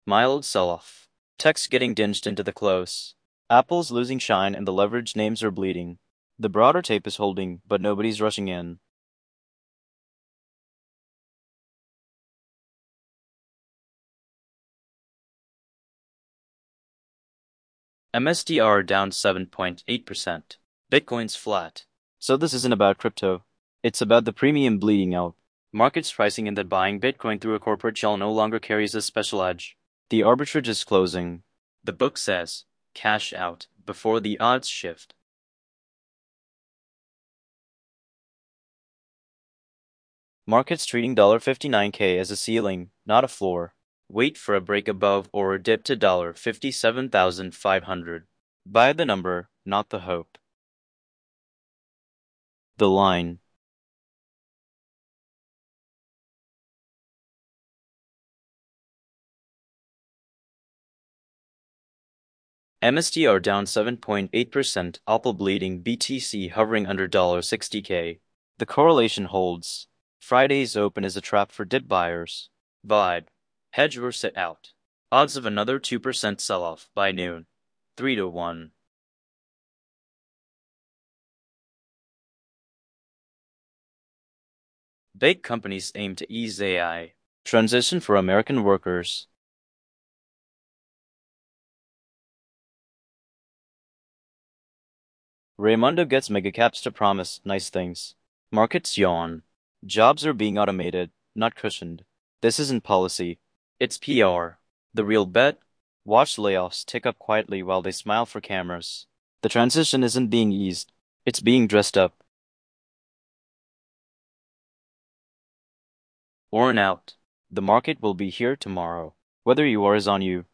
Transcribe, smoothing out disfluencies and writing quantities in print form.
Mild sell-off. Tech's getting dinged into the close. Apple's losing shine and the leveraged names are bleeding. The broader tape is holding, but nobody's rushing in. MSTR down 7.8%. Bitcoin's flat. So this isn't about crypto. It's about the premium bleeding out. Markets pricing in that buying Bitcoin through a corporate shell no longer carries a special edge. The arbitrage is closing. The book says, cash out before the odds shift. Markets treating $59K as a ceiling, not a floor. Wait for a break above or a dip to $57,500. Buy the number, not the hope. The line. MSTR down 7.8%, Apple bleeding, BTC hovering under $60K. The correlation holds. Friday's open is a trap for dip buyers. Buy. Hedge or sit out. Odds of another 2% sell-off by noon. 3 to 1. Big companies aim to ease AI. Transition for American workers. Raymundo gets megacaps to promise nice things. Markets yawn. Jobs are being automated, not cushioned. This isn't policy. It's PR. The real bet? Watch layoffs tick up quietly while they smile for cameras. The transition isn't being eased. It's being dressed up. Worn out. The market will be here tomorrow. Whether you are is on you.